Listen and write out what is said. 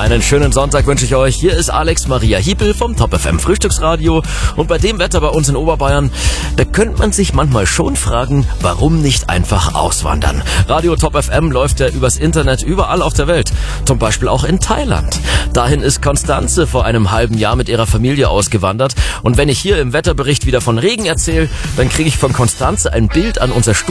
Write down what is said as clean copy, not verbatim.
Einen schönen Sonntag wünsche ich euch. Hier ist Alex Maria Hiepel vom Top FM Frühstücksradio. Und bei dem Wetter bei uns in Oberbayern, da könnte man sich manchmal schon fragen, warum nicht einfach auswandern? Radio Top FM läuft ja übers Internet überall auf der Welt. Zum Beispiel auch in Thailand. Dahin ist Konstanze vor einem halben Jahr mit ihrer Familie ausgewandert. Und wenn ich hier im Wetterbericht wieder von Regen erzähle, dann kriege ich von Konstanze ein Bild an unser